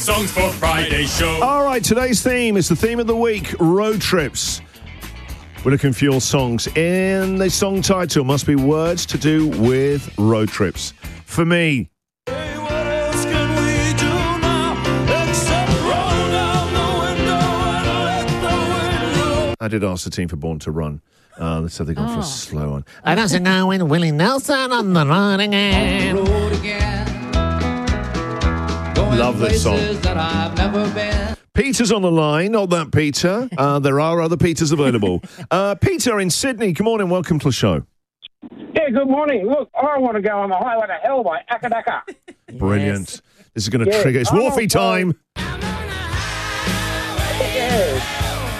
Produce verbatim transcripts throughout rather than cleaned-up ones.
songs for Friday's show. All right, today's theme is the theme of the week, road trips. We're looking for your songs. In the song title must be words to do with road trips. For me, I did ask the team for Born to Run. Uh, so they gone oh. for a slow one. I doesn't know when Willie Nelson on the road again. Love this song. That I've never been. Peter's on the line. Not that Peter. Uh, there are other Peters available. Uh, Peter in Sydney. Good morning. Welcome to the show. Yeah, good morning. Look, I want to go on the highway to hell by Akadaka. Yes. Brilliant. This is going to yeah. trigger. It's Wharfie time. Yeah.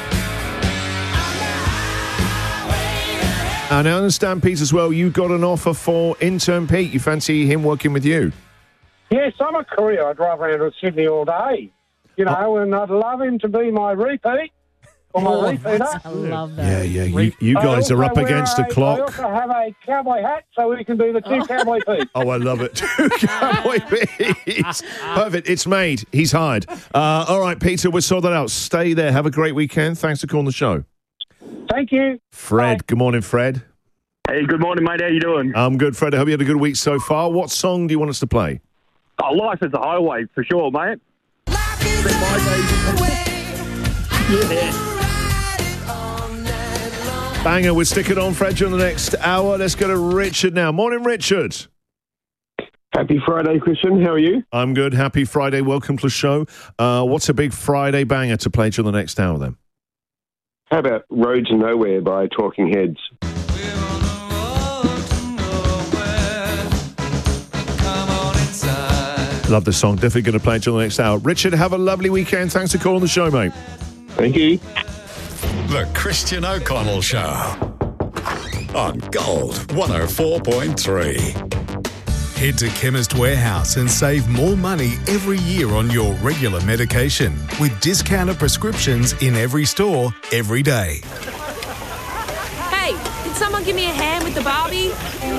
And I understand, Pete, as well, you got an offer for intern Pete. You fancy him working with you? Yes, I'm a courier. I drive around to Sydney all day, you know, oh. and I'd love him to be my repeat. Or my oh, repeater. I love that. Yeah, yeah, you, you guys are up against the clock. I also have a cowboy hat, so we can do the two cowboy Pete's. Oh, I love it. Two cowboy Pete's. Perfect. It's made. He's hired. Uh, all right, Peter, we'll sort that out. Stay there. Have a great weekend. Thanks for calling the show. Thank you. Fred. Bye. Good morning, Fred. Hey, good morning, mate. How you doing? I'm good, Fred. I hope you had a good week so far. What song do you want us to play? Oh, Life is a Highway, for sure, mate. Life is a highway. Yeah. Banger. We'll stick it on, Fred, during the next hour. Let's go to Richard now. Morning, Richard. Happy Friday, Christian. How are you? I'm good. Happy Friday. Welcome to the show. Uh, what's a big Friday banger to play during the next hour, then? How about Road to Nowhere by Talking Heads? Love this song. Definitely going to play it during the next hour. Richard, have a lovely weekend. Thanks for calling the show, mate. Thank you. The Christian O'Connell Show on Gold one oh four point three. Head to Chemist Warehouse and save more money every year on your regular medication with discounted prescriptions in every store, every day. Hey, did someone give me a hand with the Barbie?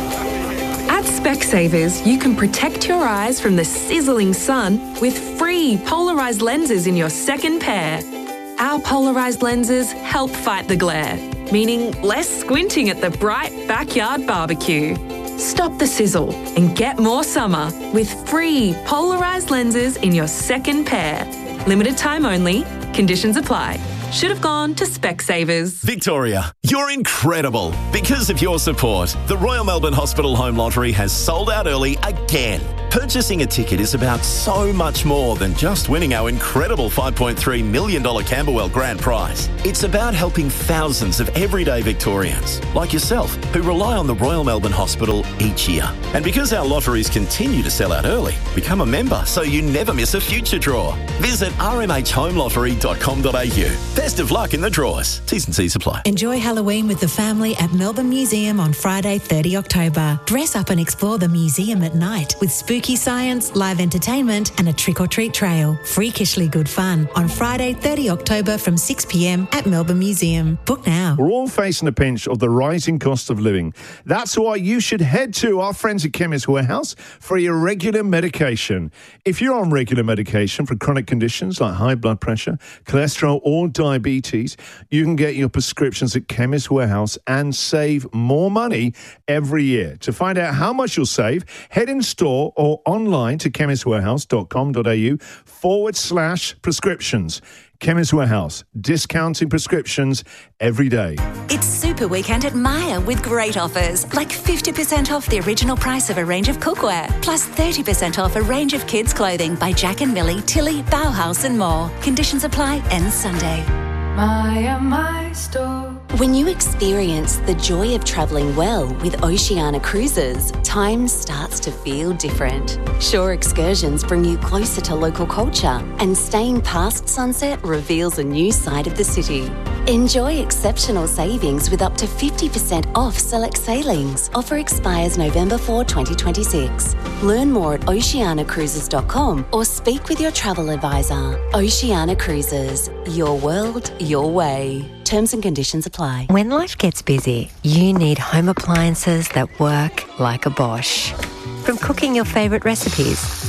At Specsavers, you can protect your eyes from the sizzling sun with free polarised lenses in your second pair. Our polarised lenses help fight the glare, meaning less squinting at the bright backyard barbecue. Stop the sizzle and get more summer with free polarised lenses in your second pair. Limited time only. Conditions apply. Should have gone to Specsavers. Victoria, you're incredible. Because of your support, the Royal Melbourne Hospital Home Lottery has sold out early again. Purchasing a ticket is about so much more than just winning our incredible five point three million dollars Camberwell Grand Prize. It's about helping thousands of everyday Victorians, like yourself, who rely on the Royal Melbourne Hospital each year. And because our lotteries continue to sell out early, become a member so you never miss a future draw. Visit r m h home lottery dot com dot a u. Best of luck in the draws. T's and C's apply. Enjoy Halloween with the family at Melbourne Museum on Friday, thirtieth of October. Dress up and explore the museum at night with spooky science, live entertainment and a trick-or-treat trail. Freakishly good fun on Friday, thirtieth of October from six p m at Melbourne Museum. Book now. We're all facing a pinch of the rising cost of living. That's why you should head to our friends at Chemist Warehouse for your regular medication. If you're on regular medication for chronic conditions like high blood pressure, cholesterol or diabetes, you can get your prescriptions at Chemist Warehouse and save more money every year. To find out how much you'll save, head in store or online to chemist warehouse dot com dot a u forward slash prescriptions. Chemist Warehouse, discounting prescriptions every day. It's Super Weekend at Myer with great offers, like fifty percent off the original price of a range of cookware, plus thirty percent off a range of kids' clothing by Jack and Millie, Tilly, Bauhaus and more. Conditions apply, ends Sunday. Myer, my store. When you experience the joy of travelling well with Oceania Cruises, time starts to feel different. Shore excursions bring you closer to local culture, and staying past sunset reveals a new side of the city. Enjoy exceptional savings with up to fifty percent off select sailings. Offer expires November fourth, twenty twenty-six. Learn more at oceania cruises dot com or speak with your travel advisor. Oceania Cruises, your world, your way. Terms and conditions apply. When life gets busy, you need home appliances that work like a Bosch. From cooking your favourite recipes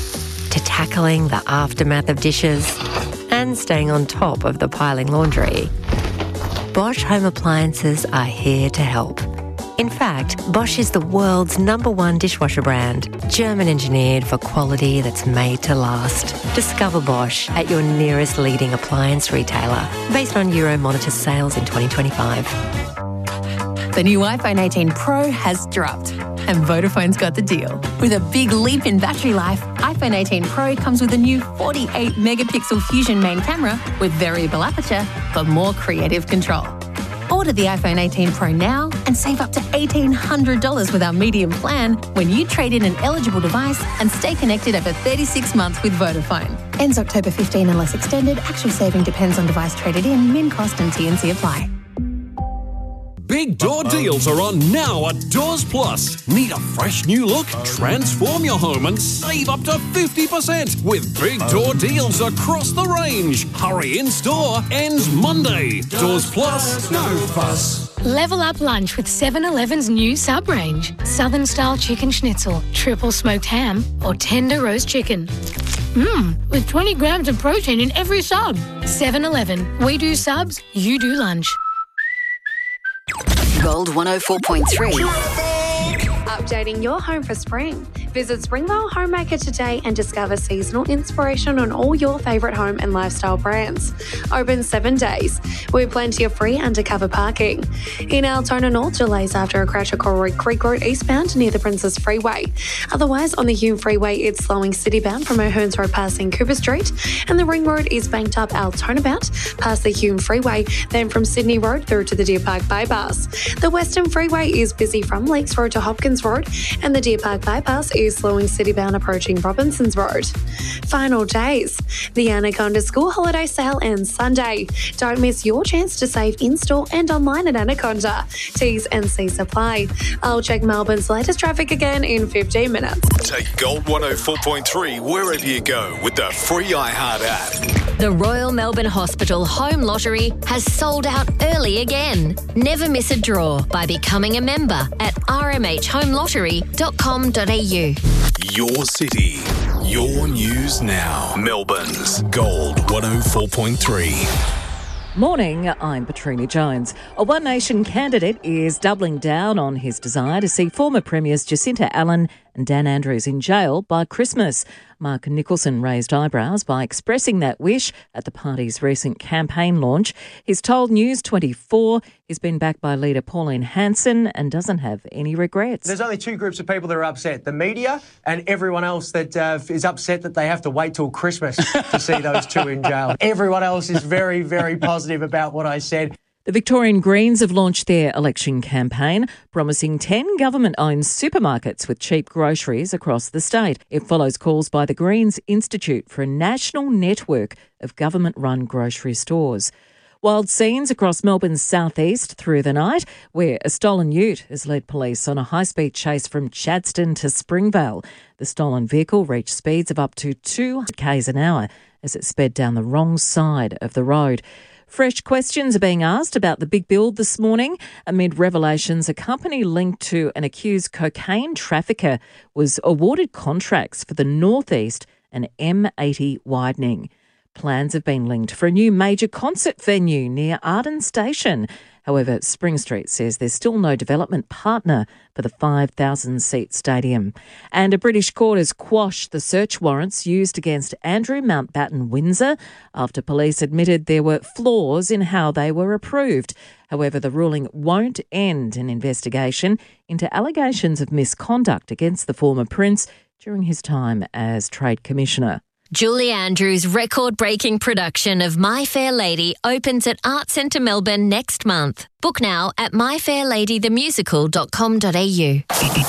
to tackling the aftermath of dishes and staying on top of the piling laundry, Bosch home appliances are here to help. In fact, Bosch is the world's number one dishwasher brand, German engineered for quality that's made to last. Discover Bosch at your nearest leading appliance retailer, based on Euromonitor sales in twenty twenty-five. The new iPhone eighteen Pro has dropped, and Vodafone's got the deal. With a big leap in battery life, iPhone eighteen Pro comes with a new forty-eight megapixel Fusion main camera with variable aperture for more creative control. Order the iPhone eighteen Pro now and save up to eighteen hundred dollars with our medium plan when you trade in an eligible device and stay connected over thirty-six months with Vodafone. Ends October fifteenth unless extended. Actual saving depends on device traded in. Min cost and T N C apply. Big door deals are on now at Doors Plus. Need a fresh new look? Transform your home and save up to fifty percent with big door deals across the range. Hurry in store, ends Monday. Doors Plus, no fuss. Level up lunch with seven eleven's new sub-range. Southern style chicken schnitzel, triple smoked ham or tender roast chicken. Mmm, with twenty grams of protein in every sub. seven eleven. We do subs, you do lunch. Gold one oh four point three. Updating your home for spring. Visit Springvale Homemaker today and discover seasonal inspiration on all your favourite home and lifestyle brands. Open seven days with plenty of free undercover parking. In Altona North, delays after a crash at Coral Creek Road eastbound near the Princess Freeway. Otherwise, on the Hume Freeway, it's slowing citybound from O'Hearns Road passing Cooper Street, and the Ring Road is banked up Altona bound past the Hume Freeway, then from Sydney Road through to the Deer Park Bypass. The Western Freeway is busy from Lakes Road to Hopkins Road, and the Deer Park Bypass is slowing citybound approaching Robinsons Road. Final days. The Anaconda School Holiday Sale ends Sunday. Don't miss your chance to save in-store and online at Anaconda. T's and C's apply. I'll check Melbourne's latest traffic again in fifteen minutes. Take Gold one oh four point three wherever you go with the free iHeart app. The Royal Melbourne Hospital Home Lottery has sold out early again. Never miss a draw by becoming a member at r m h home lottery dot com dot a u. Your city, your news now. Melbourne's Gold one oh four point three. Morning, I'm Petrina Jones. A One Nation candidate is doubling down on his desire to see former Premiers Jacinta Allan and Dan Andrews in jail by Christmas. Mark Nicholson raised eyebrows by expressing that wish at the party's recent campaign launch. He's told News twenty-four he's been backed by leader Pauline Hanson and doesn't have any regrets. There's only two groups of people that are upset, the media and everyone else that uh, is upset that they have to wait till Christmas to see those two in jail. Everyone else is very, very positive about what I said. The Victorian Greens have launched their election campaign, promising ten government-owned supermarkets with cheap groceries across the state. It follows calls by the Greens Institute for a national network of government-run grocery stores. Wild scenes across Melbourne's southeast through the night, where a stolen ute has led police on a high-speed chase from Chadstone to Springvale. The stolen vehicle reached speeds of up to two hundred kilometres an hour as it sped down the wrong side of the road. Fresh questions are being asked about the big build this morning amid revelations a company linked to an accused cocaine trafficker was awarded contracts for the Northeast and M eighty widening. Plans have been linked for a new major concert venue near Arden Station. However, Spring Street says there's still no development partner for the five thousand seat stadium. And a British court has quashed the search warrants used against Andrew Mountbatten Windsor after police admitted there were flaws in how they were approved. However, the ruling won't end an investigation into allegations of misconduct against the former prince during his time as Trade Commissioner. Julie Andrews' record-breaking production of My Fair Lady opens at Arts Centre Melbourne next month. Book now at my fair lady the musical dot com dot a u.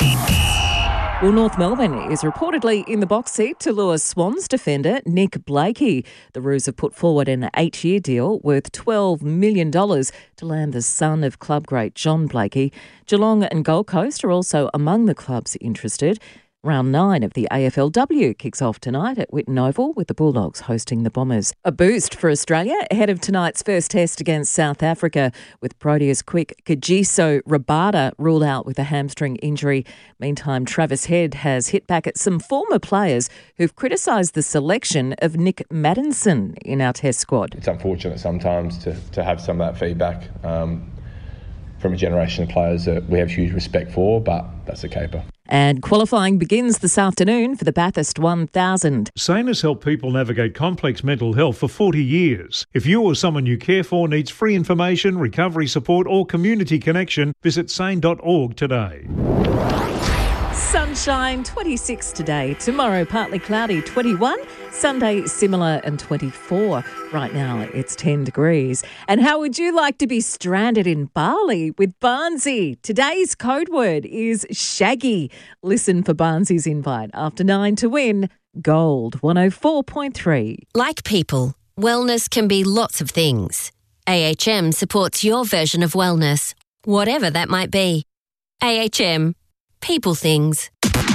Well, North Melbourne is reportedly in the box seat to lure Swans defender Nick Blakey. The Roos have put forward an eight-year deal worth twelve million dollars to land the son of club great John Blakey. Geelong and Gold Coast are also among the clubs interested. Round nine of the A F L W kicks off tonight at Whitten Oval with the Bulldogs hosting the Bombers. A boost for Australia ahead of tonight's first test against South Africa, with Proteas quick Kagiso Rabada ruled out with a hamstring injury. Meantime, Travis Head has hit back at some former players who've criticised the selection of Nick Maddinson in our test squad. It's unfortunate sometimes to, to have some of that feedback um, from a generation of players that we have huge respect for, but that's a caper. And qualifying begins this afternoon for the Bathurst one thousand. SANE has helped people navigate complex mental health for forty years. If you or someone you care for needs free information, recovery support or community connection, visit sane dot org today. Sunshine, twenty-six today. Tomorrow, partly cloudy, twenty-one. Sunday, similar and twenty-four. Right now, it's ten degrees. And how would you like to be stranded in Bali with Barnsey? Today's code word is shaggy. Listen for Barnsey's invite after nine to win Gold one oh four point three. Like people, wellness can be lots of things. A H M supports your version of wellness, whatever that might be. A H M. People things.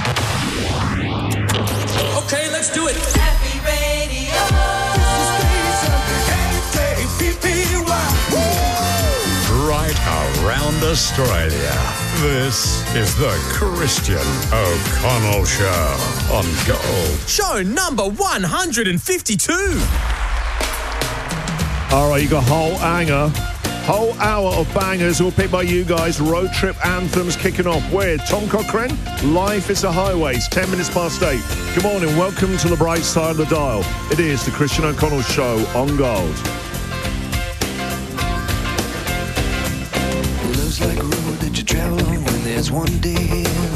Okay, let's do it. Happy Radio. Right around Australia. This is the Christian O'Connell Show on Gold. Show number one hundred fifty-two. All right, you got whole hanger. Whole hour of bangers all picked by you guys. Road trip anthems kicking off with Tom Cochrane. Life is a highway. It's ten minutes past eight. Good morning. Welcome to the bright side of the dial. It is the Christian O'Connell Show on Gold. Love's like a road that you travel on when there's one day